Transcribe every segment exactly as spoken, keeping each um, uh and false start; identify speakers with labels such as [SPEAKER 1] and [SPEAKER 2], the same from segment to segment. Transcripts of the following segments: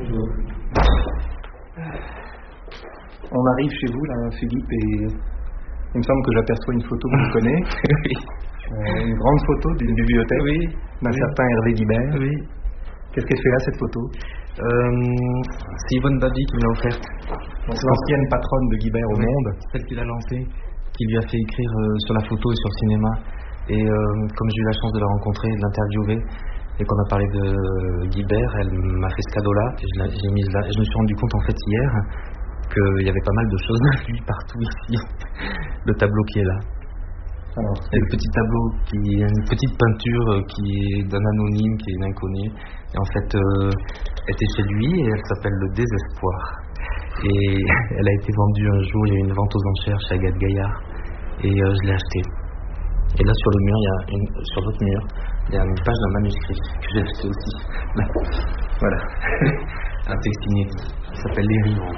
[SPEAKER 1] On arrive chez vous là, Philippe, et il me semble que j'aperçois une photo que je connais.
[SPEAKER 2] Oui.
[SPEAKER 1] Euh, une grande photo d'une bibliothèque,
[SPEAKER 2] oui.
[SPEAKER 1] d'un
[SPEAKER 2] oui.
[SPEAKER 1] certain Hervé Guibert.
[SPEAKER 2] Oui.
[SPEAKER 1] Qu'est-ce qu'elle fait là, cette photo?
[SPEAKER 2] euh, C'est Yvonne Babi qui me l'a offerte.
[SPEAKER 1] Donc, l'ancienne patronne de Guibert au
[SPEAKER 2] oui.
[SPEAKER 1] Monde.
[SPEAKER 2] Celle qui l'a lancée, qui lui a fait écrire euh, sur la photo et sur le cinéma. Et euh, comme j'ai eu la chance de la rencontrer, de l'interviewer, et qu'on a parlé de Guibert, elle m'a fait ce cadeau-là. Et je, j'ai mis là, et je me suis rendu compte en fait hier qu'il y avait pas mal de choses de lui partout ici. Le tableau qui est là.
[SPEAKER 1] Alors,
[SPEAKER 2] et le petit tableau qui est une petite peinture qui est d'un anonyme, qui est une inconnue. Et en fait, euh, elle était chez lui et elle s'appelle Le Désespoir. Et elle a été vendue un jour, il y a eu une vente aux enchères chez Agathe Gaillard. Et euh, je l'ai achetée. Et là sur le mur, il y a une, sur l'autre mur, il y a une page d'un manuscrit que j'ai acheté aussi. Là. Voilà. Un texte inédit qui s'appelle Les Rivaux.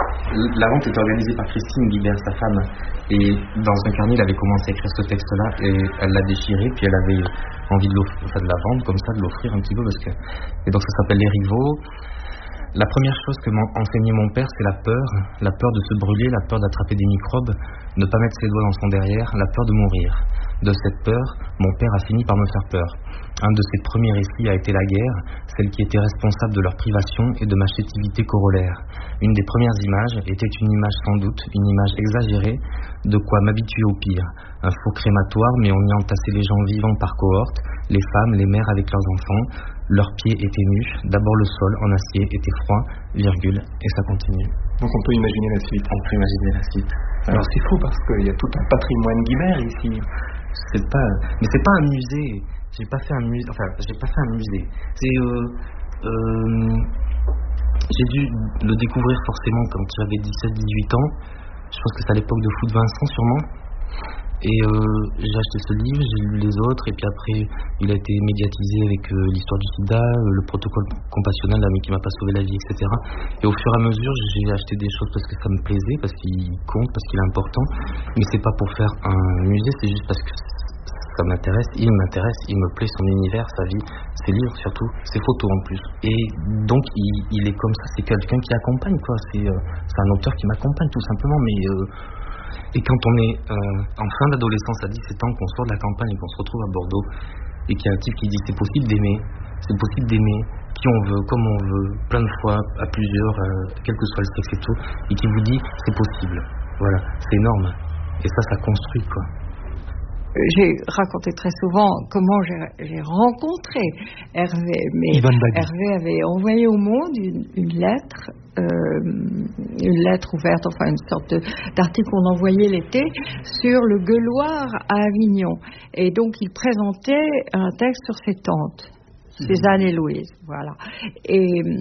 [SPEAKER 2] La vente est organisée par Christine Guibert, sa femme. Et dans un carnet, elle avait commencé à écrire ce texte-là et elle l'a déchiré, puis elle avait envie de, enfin, de la vendre comme ça, de l'offrir un petit peu. Parce que... Et donc ça s'appelle Les Rivaux. La première chose que m'a enseigné mon père, c'est la peur. La peur de se brûler, la peur d'attraper des microbes, ne pas mettre ses doigts dans son derrière, la peur de mourir. De cette peur, mon père a fini par me faire peur. Un de ses premiers récits a été la guerre, celle qui était responsable de leur privation et de ma chétivité corollaire. Une des premières images était une image sans doute, une image exagérée, de quoi m'habituer au pire. Un faux crématoire, mais on y entassait les gens vivants par cohorte, les femmes, les mères avec leurs enfants. Leurs pieds étaient nus, d'abord le sol en acier était froid, virgule, et ça continue.
[SPEAKER 1] Donc on peut imaginer la suite.
[SPEAKER 2] On peut imaginer la suite.
[SPEAKER 1] Alors c'est fou parce qu'il y a tout un patrimoine Guibert ici.
[SPEAKER 2] C'est pas, mais c'est pas un musée. J'ai pas fait un musée. Enfin, j'ai pas fait un musée. C'est, euh, euh, j'ai dû le découvrir forcément quand j'avais dix-sept dix-huit ans. Je pense que c'est à l'époque de Fou de Vincent sûrement. Et euh, j'ai acheté ce livre, j'ai lu les autres, et puis après il a été médiatisé avec euh, l'histoire du sida, euh, le protocole compassionnel, l'ami qui m'a pas sauvé la vie, et cetera. Et au fur et à mesure, j'ai acheté des choses parce que ça me plaisait, parce qu'il compte, parce qu'il est important. Mais c'est pas pour faire un musée, c'est juste parce que ça m'intéresse, il m'intéresse, il me plaît, son univers, sa vie, ses livres surtout, ses photos en plus. Et donc il, il est comme ça, c'est quelqu'un qui accompagne, quoi. C'est, euh, c'est un auteur qui m'accompagne tout simplement, mais... Euh, Et quand on est euh, en fin d'adolescence à dix-sept ans, qu'on sort de la campagne et qu'on se retrouve à Bordeaux, et qu'il y a un type qui dit c'est possible d'aimer, c'est possible d'aimer qui on veut, comme on veut, plein de fois, à plusieurs, euh, quel que soit le sexe et tout, et qui vous dit c'est possible. Voilà, c'est énorme. Et ça, ça construit, quoi.
[SPEAKER 3] J'ai raconté très souvent comment j'ai, j'ai rencontré Hervé, mais Hervé avait envoyé au monde une, une lettre, euh, une lettre ouverte, enfin une sorte de, d'article qu'on envoyait l'été sur le gueuloir à Avignon. Et donc il présentait un texte sur ses tantes. Suzanne et Louise, voilà. Et,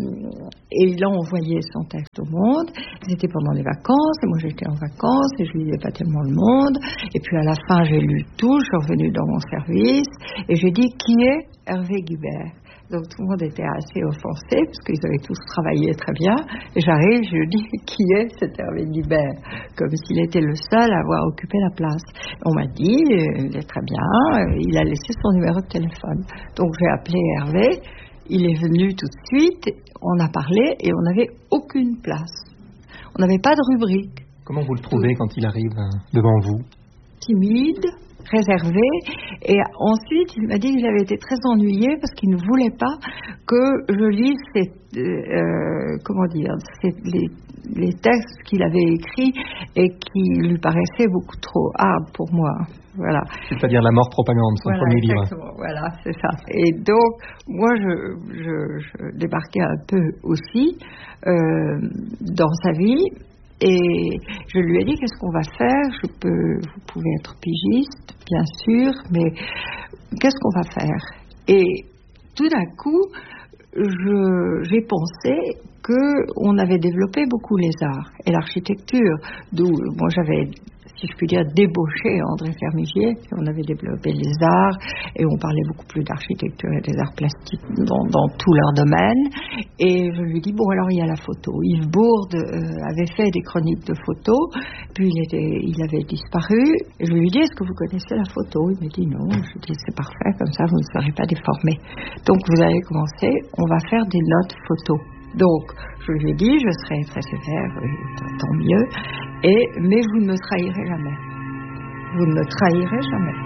[SPEAKER 3] et il a envoyé son texte au monde. C'était pendant les vacances, et moi j'étais en vacances, et je lisais pas tellement le monde. Et puis à la fin, j'ai lu tout, je suis revenue dans mon service, et j'ai dit, qui est Hervé Guibert? Donc tout le monde était assez offensé, parce qu'ils avaient tous travaillé très bien. Et j'arrive, je dis, qui est cet Hervé Guibert? Comme s'il était le seul à avoir occupé la place. On m'a dit, il est très bien, il a laissé son numéro de téléphone. Donc j'ai appelé Hervé, il est venu tout de suite, on a parlé, et on n'avait aucune place. On n'avait pas de rubrique.
[SPEAKER 1] Comment vous le trouvez quand il arrive devant vous?
[SPEAKER 3] Timide, réservé, et ensuite il m'a dit qu'il avait été très ennuyé parce qu'il ne voulait pas que je lise ces, euh, comment dire, ces, les, les textes qu'il avait écrits et qui lui paraissaient beaucoup trop hard pour moi. Voilà.
[SPEAKER 1] C'est-à-dire La mort propagande, son
[SPEAKER 3] voilà,
[SPEAKER 1] premier livre.
[SPEAKER 3] Exactement, voilà, c'est ça. Et donc, moi, je, je, je débarquais un peu aussi euh, dans sa vie. Et je lui ai dit, qu'est-ce qu'on va faire? Je peux, vous pouvez être pigiste, bien sûr, mais qu'est-ce qu'on va faire? Et tout d'un coup, je, j'ai pensé qu'on avait développé beaucoup les arts et l'architecture, d'où moi j'avais, si je puis dire, débauché André Fermigier, puis on avait développé les arts, et on parlait beaucoup plus d'architecture et des arts plastiques dans, dans tout leur domaine. Et je lui dis, bon, alors il y a la photo. Yves Bourde euh, avait fait des chroniques de photos, puis il, était, il avait disparu. Et je lui dis, est-ce que vous connaissez la photo? Il m'a dit non. Je lui dis, c'est parfait, comme ça vous ne serez pas déformés. Donc vous allez commencer, on va faire des notes photos. Donc, je lui ai dit, je serai très sévère, tant mieux, et, mais vous ne me trahirez jamais. Vous ne me trahirez jamais.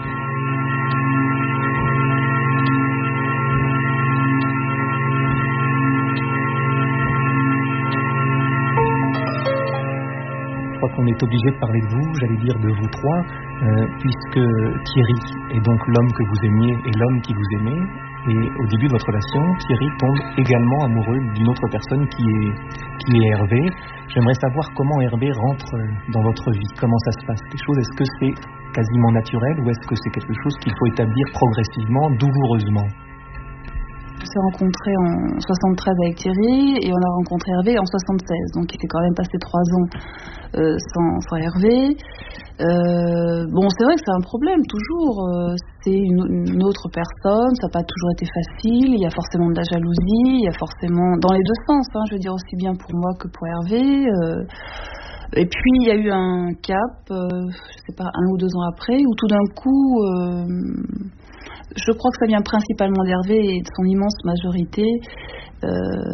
[SPEAKER 4] Je crois qu'on est obligé de parler de vous, j'allais dire de vous trois, euh, puisque Thierry est donc l'homme que vous aimiez et l'homme qui vous aimait. Et au début de votre relation, Thierry tombe également amoureux d'une autre personne qui est, qui est Hervé. J'aimerais savoir comment Hervé rentre dans votre vie, comment ça se passe les choses. Est-ce que c'est quasiment naturel ou est-ce que c'est quelque chose qu'il faut établir progressivement, douloureusement?
[SPEAKER 5] On s'est rencontrés en soixante-treize avec Thierry et on a rencontré Hervé en soixante-seize, donc il s'est quand même passé trois ans euh, sans, sans Hervé. Euh, bon, c'est vrai que c'est un problème toujours, euh, c'est une, une autre personne, ça n'a pas toujours été facile, il y a forcément de la jalousie, il y a forcément, dans les deux sens, hein, je veux dire aussi bien pour moi que pour Hervé. Euh, et puis il y a eu un cap, euh, je sais pas, un ou deux ans après, où tout d'un coup... Euh, je crois que ça vient principalement d'Hervé et de son immense majorité. Euh,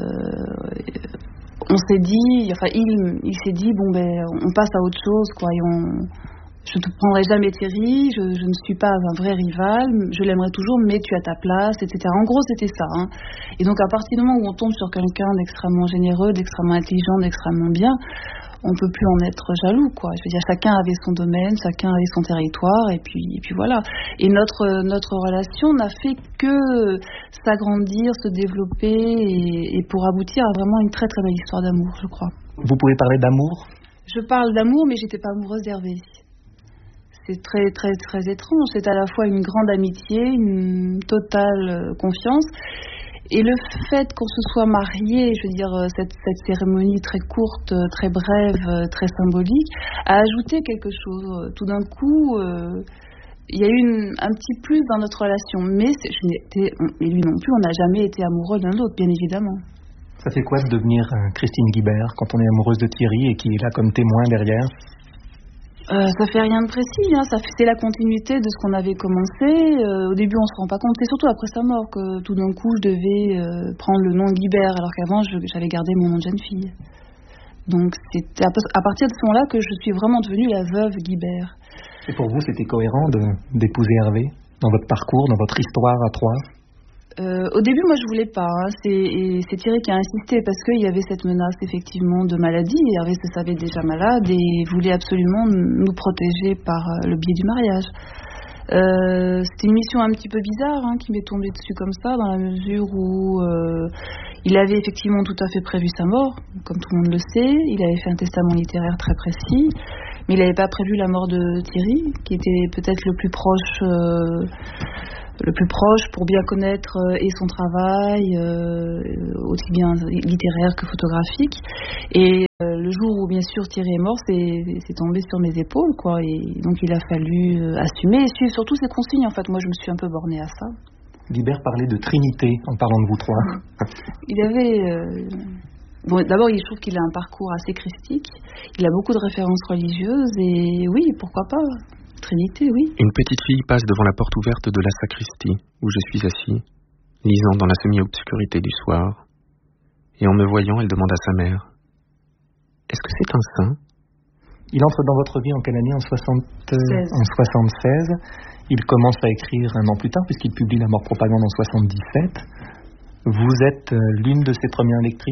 [SPEAKER 5] on s'est dit, enfin, il, il s'est dit, bon ben, on passe à autre chose, quoi. Et on, je ne prendrai jamais Thierry, je, je ne suis pas un vrai rival, je l'aimerai toujours, mais tu as ta place, et cetera. En gros, c'était ça. Hein. Et donc, à partir du moment où on tombe sur quelqu'un d'extrêmement généreux, d'extrêmement intelligent, d'extrêmement bien, on peut plus en être jaloux, quoi. Je veux dire, chacun avait son domaine, chacun avait son territoire, et puis, et puis voilà. Et notre notre relation n'a fait que s'agrandir, se développer, et, et pour aboutir à vraiment une très très belle histoire d'amour, je crois.
[SPEAKER 4] Vous pouvez parler d'amour ?
[SPEAKER 5] Je parle d'amour, mais j'étais pas amoureuse d'Hervé. C'est très très très étrange. C'est à la fois une grande amitié, une totale confiance. Et le fait qu'on se soit mariés, je veux dire, cette, cette cérémonie très courte, très brève, très symbolique, a ajouté quelque chose. Tout d'un coup, euh, il y a eu une, un petit plus dans notre relation. Mais je n'étais, et lui non plus, on n'a jamais été amoureux l'un de l'autre, bien évidemment.
[SPEAKER 4] Ça fait quoi de devenir Christine Guibert quand on est amoureuse de Thierry et qui est là comme témoin derrière ?
[SPEAKER 5] Euh, ça fait rien de précis, hein. Ça fait, c'est la continuité de ce qu'on avait commencé. Euh, au début, on se rend pas compte. C'est surtout après sa mort que tout d'un coup, je devais euh, prendre le nom Guibert, alors qu'avant, je, j'avais gardé mon nom de jeune fille. Donc, c'était à, à partir de ce moment-là que je suis vraiment devenue la veuve Guibert.
[SPEAKER 4] Et pour vous, c'était cohérent de, d'épouser Hervé dans votre parcours, dans votre histoire à trois ?
[SPEAKER 5] Euh, au début, moi, je voulais pas. Hein. C'est, et c'est Thierry qui a insisté parce qu'il y avait cette menace effectivement de maladie. Et Hervé se savait déjà malade et voulait absolument nous protéger par le biais du mariage. Euh, c'était une mission un petit peu bizarre hein, qui m'est tombée dessus comme ça, dans la mesure où euh, il avait effectivement tout à fait prévu sa mort, comme tout le monde le sait. Il avait fait un testament littéraire très précis, mais il n'avait pas prévu la mort de Thierry, qui était peut-être le plus proche. Euh, le plus proche pour bien connaître euh, et son travail, euh, aussi bien littéraire que photographique. Et euh, le jour où bien sûr Thierry est mort, c'est, c'est tombé sur mes épaules, quoi. Et donc il a fallu euh, assumer et suivre surtout ses consignes. En fait, moi je me suis un peu bornée à ça.
[SPEAKER 4] Guibert parlait de Trinité en parlant de vous trois.
[SPEAKER 5] Il avait... Euh, bon, d'abord, je trouve qu'il a un parcours assez christique. Il a beaucoup de références religieuses et oui, pourquoi pas. Trinité, oui.
[SPEAKER 6] Une petite fille passe devant la porte ouverte de la sacristie, où je suis assis, lisant dans la semi-obscurité du soir. Et en me voyant, elle demande à sa mère « Est-ce que c'est un saint ?»
[SPEAKER 4] Il entre dans votre vie en quelle année ? En, soixante, en soixante-seize. Il commence à écrire un an plus tard, puisqu'il publie La mort propagande en soixante-dix-sept. Vous êtes l'une de ses premières lectrices ?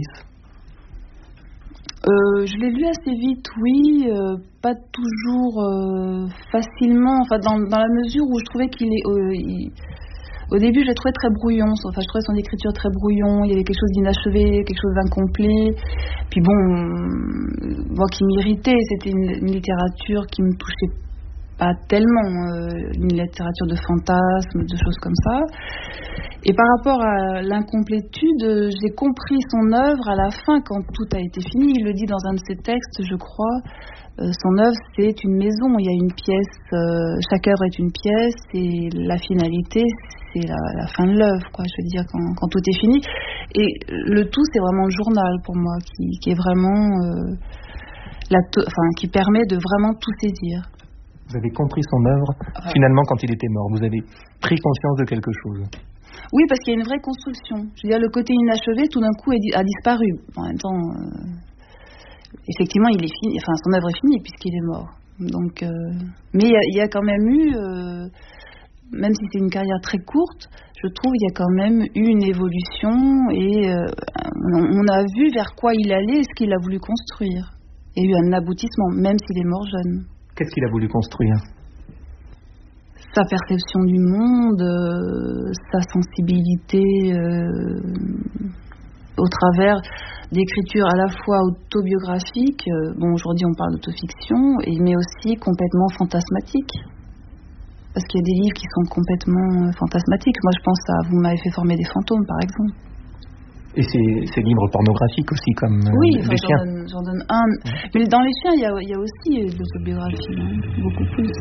[SPEAKER 5] Euh, je l'ai lu assez vite, oui, euh, pas toujours euh, facilement, enfin dans, dans la mesure où je trouvais qu'il est... Euh, il, au début, je l'ai trouvé très brouillon, enfin je trouvais son écriture très brouillon, il y avait quelque chose d'inachevé, quelque chose d'incomplet. Puis bon, moi qui m'irritait, c'était une, une littérature qui me touchait pas tellement, euh, une littérature de fantasmes, de choses comme ça. Et par rapport à l'incomplétude, j'ai compris son œuvre à la fin, quand tout a été fini. Il le dit dans un de ses textes, je crois. Euh, son œuvre, c'est une maison. Il y a une pièce, euh, chaque œuvre est une pièce, et la finalité, c'est la, la fin de l'œuvre, quoi. Je veux dire, quand, quand tout est fini. Et le tout, c'est vraiment le journal pour moi, qui, qui est vraiment, euh, la to- enfin, qui permet de vraiment tout saisir.
[SPEAKER 4] Vous avez compris son œuvre, finalement, quand il était mort. Vous avez pris conscience de quelque chose.
[SPEAKER 5] Oui, parce qu'il y a une vraie construction. Je veux dire, le côté inachevé, tout d'un coup, a disparu. En même temps, euh, effectivement, il est fini. Enfin, son œuvre est finie puisqu'il est mort. Donc, euh, mais il y, y a quand même eu, euh, même si c'est une carrière très courte, je trouve qu'il y a quand même eu une évolution et euh, on, on a vu vers quoi il allait et ce qu'il a voulu construire. Il y a eu un aboutissement, même s'il est mort jeune.
[SPEAKER 4] Qu'est-ce qu'il a voulu construire ?
[SPEAKER 5] Sa perception du monde, euh, sa sensibilité euh, au travers d'écritures à la fois autobiographiques, euh, bon aujourd'hui on parle d'autofiction, et, mais aussi complètement fantasmatiques. Parce qu'il y a des livres qui sont complètement fantasmatiques. Moi je pense à Vous m'avez fait former des fantômes par exemple.
[SPEAKER 4] Et ces, ces livres pornographiques aussi, comme euh,
[SPEAKER 5] oui,
[SPEAKER 4] Les chiens.
[SPEAKER 5] Oui, j'en donne un. Mais dans Les chiens, il y a, il y a aussi de l'autobiographie, hein, beaucoup plus.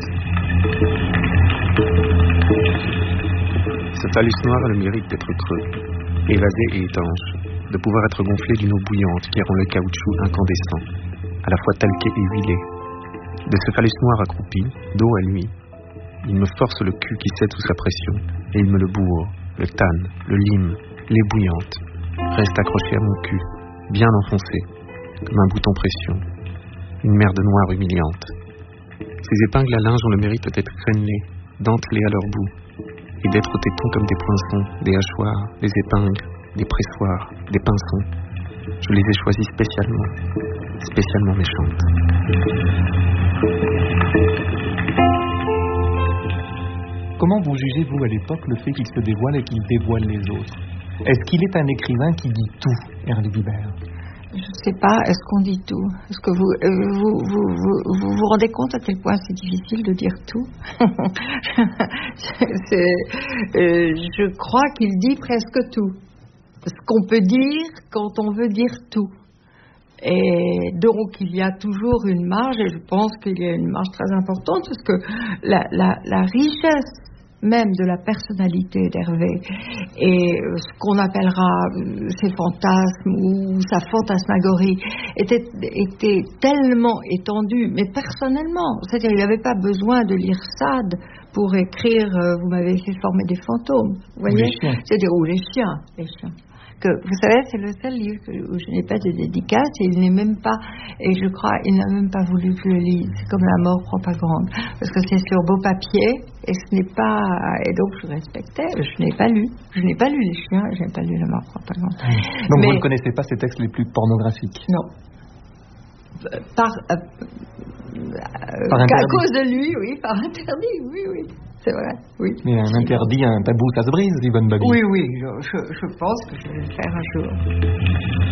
[SPEAKER 6] Ce phallus noir a le mérite d'être creux, évasé et étanche, de pouvoir être gonflé d'une eau bouillante qui rend le caoutchouc incandescent, à la fois talqué et huilé. De ce phallus noir accroupi, dos à lui, il me force le cul qui cède sous sa pression, et il me le bourre, le tanne, le lime, l'ébouillante. Reste accroché à mon cul, bien enfoncé, comme un bouton pression, une merde noire humiliante. Ces épingles à linge ont le mérite d'être crénelées, dentelées à leur bout, et d'être au téton comme des poinçons, des hachoirs, des épingles, des pressoirs, des pinçons. Je les ai choisis spécialement, spécialement méchantes.
[SPEAKER 4] Comment vous jugez-vous à l'époque le fait qu'il se dévoile et qu'il dévoile les autres ? Est-ce qu'il est un écrivain qui dit tout, Hervé Vibert ?
[SPEAKER 3] Je ne sais pas, est-ce qu'on dit tout ? Est-ce que vous, euh, vous, vous, vous, vous vous rendez compte à quel point c'est difficile de dire tout ? c'est, euh, Je crois qu'il dit presque tout. Ce qu'on peut dire quand on veut dire tout. Et donc il y a toujours une marge, et je pense qu'il y a une marge très importante, parce que la, la, la richesse même de la personnalité d'Hervé et ce qu'on appellera ses fantasmes ou sa fantasmagorie était, était tellement étendue, mais personnellement, c'est-à-dire il n'avait pas besoin de lire Sade pour écrire euh, Vous m'avez fait former des fantômes, vous voyez, c'est-à-dire ou les chiens, les chiens. Que, vous savez, c'est le seul livre où je n'ai pas de dédicace et il n'est même pas, et je crois, il n'a même pas voulu que je le lise. C'est comme La mort propagande, parce que c'est sur beau papier et ce n'est pas, et donc je respectais, je n'ai pas lu, je n'ai pas lu Les chiens, je n'ai pas lu La mort propagande.
[SPEAKER 4] Mmh. Donc Mais, vous ne connaissez pas ces textes les plus pornographiques ?
[SPEAKER 3] Non. Par, euh,
[SPEAKER 4] par
[SPEAKER 3] euh, à cause de lui, oui, par interdit, oui, oui. C'est vrai, oui.
[SPEAKER 4] Mais un interdit, un tabou, ça se brise, Yvonne Babi.
[SPEAKER 3] Oui, oui, je, je, je pense que je vais le faire un jour.